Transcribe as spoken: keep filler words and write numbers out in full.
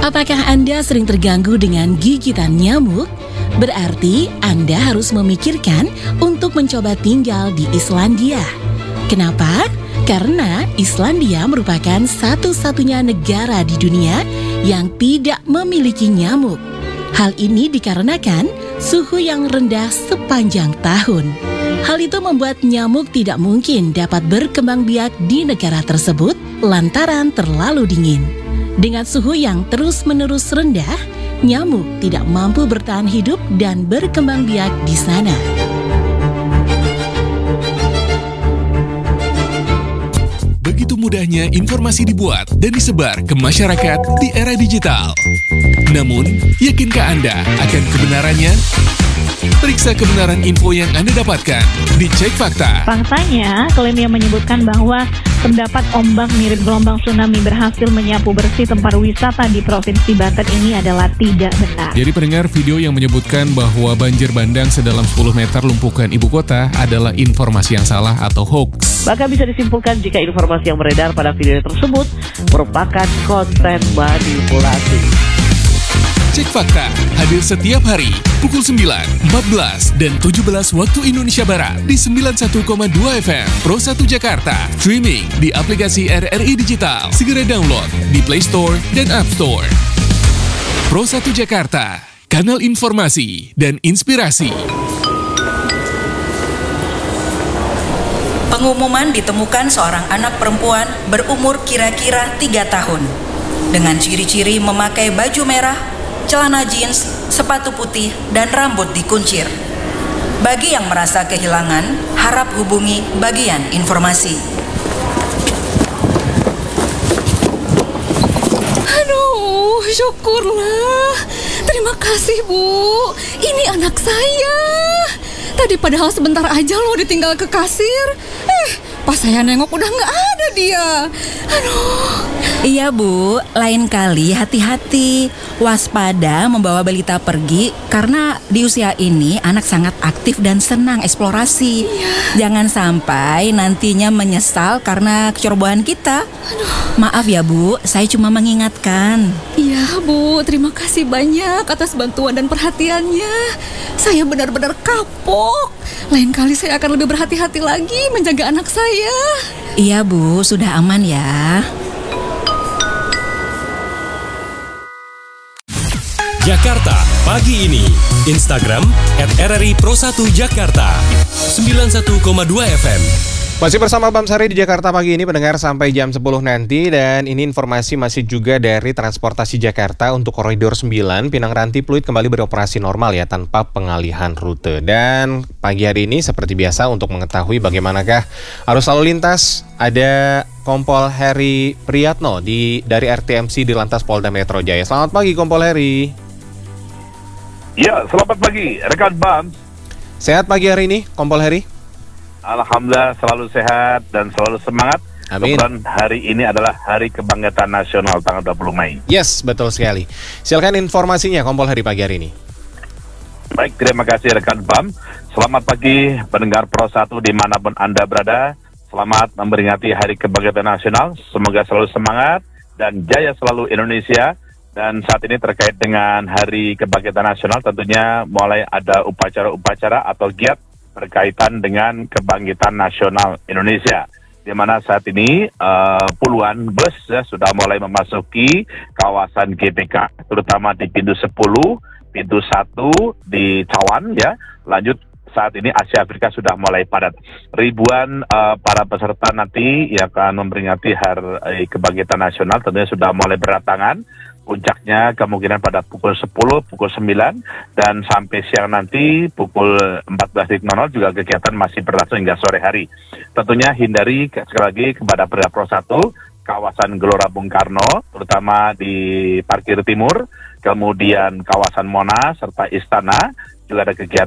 Apakah Anda sering terganggu dengan gigitan nyamuk? Berarti Anda harus memikirkan untuk mencoba tinggal di Islandia. Kenapa? Karena Islandia merupakan satu-satunya negara di dunia yang tidak memiliki nyamuk. Hal ini dikarenakan suhu yang rendah sepanjang tahun. Hal itu membuat nyamuk tidak mungkin dapat berkembang biak di negara tersebut lantaran terlalu dingin. Dengan suhu yang terus-menerus rendah, nyamuk tidak mampu bertahan hidup dan berkembang biak di sana. Begitu mudahnya informasi dibuat dan disebar ke masyarakat di era digital. Namun, yakinkah Anda akan kebenarannya? Periksa kebenaran info yang Anda dapatkan di Cek Fakta. Faktanya, klaim yang menyebutkan bahwa terdapat ombak mirip gelombang tsunami berhasil menyapu bersih tempat wisata di Provinsi Banten ini adalah tidak benar. Jadi pendengar, video yang menyebutkan bahwa banjir bandang sedalam sepuluh meter lumpuhkan ibu kota adalah informasi yang salah atau hoax. Maka bisa disimpulkan jika informasi yang beredar pada video tersebut merupakan konten manipulasi. Cek Fakta hadir setiap hari pukul sembilan, empat belas, dan tujuh belas waktu Indonesia Barat di sembilan puluh satu koma dua F M Pro satu Jakarta. Streaming di aplikasi R R I Digital. Segera download di Play Store dan App Store. Pro satu Jakarta, kanal informasi dan inspirasi. Pengumuman ditemukan seorang anak perempuan berumur kira-kira tiga tahun dengan ciri-ciri memakai baju merah, celana jeans, sepatu putih, dan rambut dikuncir. Bagi yang merasa kehilangan, harap hubungi bagian informasi. Aduh, syukurlah. Terima kasih, Bu. Ini anak saya. Tadi padahal sebentar aja loh ditinggal ke kasir. Eh, pas saya nengok udah nggak ada dia. Aduh. Iya Bu, lain kali hati-hati, waspada membawa balita pergi karena di usia ini anak sangat aktif dan senang eksplorasi. Iya. Jangan sampai nantinya menyesal karena kecerobohan kita. Aduh. Maaf ya Bu, saya cuma mengingatkan. Iya Bu, terima kasih banyak atas bantuan dan perhatiannya. Saya benar-benar kapok. Lain kali saya akan lebih berhati-hati lagi menjaga anak saya. Iya Bu, sudah aman ya. Jakarta pagi ini. Instagram et R R I Pro satu Jakarta sembilan puluh satu koma dua F M. Masih bersama Bam Sari di Jakarta pagi ini pendengar sampai jam sepuluh nanti. Dan ini informasi masih juga dari Transportasi Jakarta untuk koridor sembilan Pinang Ranti Pluit kembali beroperasi normal ya tanpa pengalihan rute. Dan pagi hari ini seperti biasa untuk mengetahui bagaimanakah arus lalu lintas, ada Kompol Heri Priyatno di dari R T M C di Lantas Polda Metro Jaya. Selamat pagi Kompol Heri. Ya, selamat pagi rekan Bam. Sehat pagi hari ini Kompol Heri? Alhamdulillah selalu sehat dan selalu semangat. Amin. Kebetulan hari ini adalah Hari Kebangkitan Nasional tanggal dua puluh Mei. Yes, betul sekali. Silakan informasinya Kompol Heri pagi hari ini. Baik, terima kasih rekan Bam. Selamat pagi pendengar Pro satu dimanapun Anda berada. Selamat memperingati Hari Kebangkitan Nasional. Semoga selalu semangat dan jaya selalu Indonesia. Dan saat ini terkait dengan Hari Kebangkitan Nasional tentunya mulai ada upacara-upacara atau giat berkaitan dengan Kebangkitan Nasional Indonesia, di mana saat ini uh, puluhan bus ya, sudah mulai memasuki kawasan G B K, terutama di pintu sepuluh, pintu satu di Cawan ya. Lanjut saat ini Asia Afrika sudah mulai padat. Ribuan uh, para peserta nanti yang akan memperingati Hari Kebangkitan Nasional tentunya sudah mulai berdatangan. Puncaknya kemungkinan pada pukul sepuluh, pukul sembilan, dan sampai siang nanti pukul empat belas juga kegiatan masih berlangsung hingga sore hari. Tentunya hindari sekali lagi kepada Perda Pro satu, kawasan Gelora Bung Karno, terutama di parkir timur, kemudian kawasan Monas, serta Istana, juga ada kegiatan